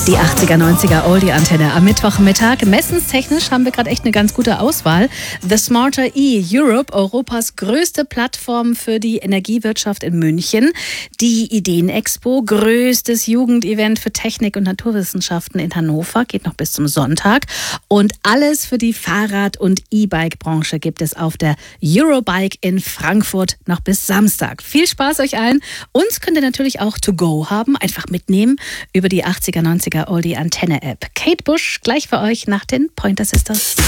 Die 80er, 90er Oldie-Antenne am Mittwochmittag. Messenstechnisch haben wir gerade echt eine ganz gute Auswahl. The Smarter E Europe, Europas größte Plattform für die Energiewirtschaft in München. Die Ideenexpo, größtes Jugendevent für Technik und Naturwissenschaften in Hannover, geht noch bis zum Sonntag. Und alles für die Fahrrad- und E-Bike-Branche gibt es auf der Eurobike in Frankfurt noch bis Samstag. Viel Spaß euch allen. Uns könnt ihr natürlich auch to go haben, einfach mitnehmen über die 80er, 90er Oldie Antenne App. Kate Bush gleich für euch nach den Pointer Sisters.